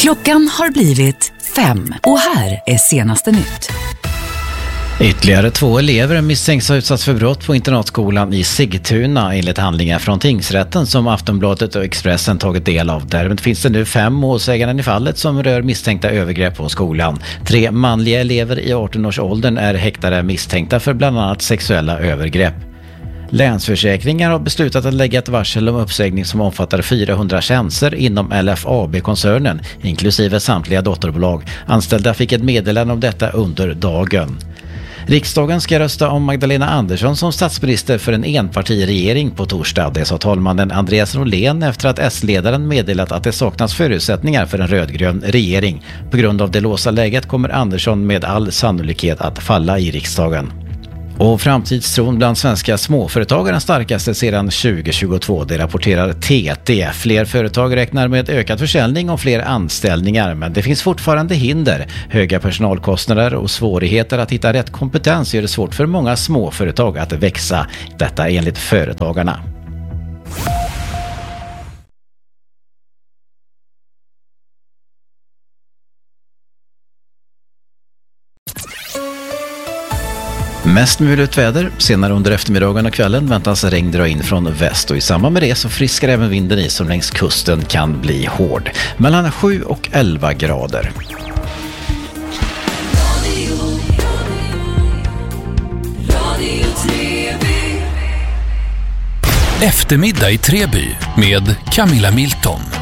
Klockan har blivit 5 och här är senaste nytt. Ytterligare 2 elever misstänks ha utsatts för brott på internatskolan i Sigtuna enligt handlingar från tingsrätten som Aftonbladet och Expressen tagit del av. Därmed finns det nu 5 målsäganden i fallet som rör misstänkta övergrepp på skolan. 3 manliga elever i 18-årsåldern är häktade misstänkta för bland annat sexuella övergrepp. Länsförsäkringar har beslutat att lägga ett varsel om uppsägning som omfattar 400 tjänster inom LFAB-koncernen, inklusive samtliga dotterbolag. Anställda fick ett meddelande om detta under dagen. Riksdagen ska rösta om Magdalena Andersson som statsminister för en enpartiregering på torsdag. Det sa talmannen Andreas Norlén efter att S-ledaren meddelat att det saknas förutsättningar för en rödgrön regering. På grund av det låsta läget kommer Andersson med all sannolikhet att falla i riksdagen. Och framtidstron bland svenska småföretagare är starkaste sedan 2022, det rapporterar TT. Fler företag räknar med ökad försäljning och fler anställningar, men det finns fortfarande hinder. Höga personalkostnader och svårigheter att hitta rätt kompetens gör det svårt för många småföretag att växa. Detta enligt Företagarna. Mest muligt väder, senare under eftermiddagen och kvällen väntas regn dra in från väst och i samband med det så friskar även vinden i som längs kusten kan bli hård. Mellan 7 och 11 grader. Eftermiddag i Treby med Camilla Milton.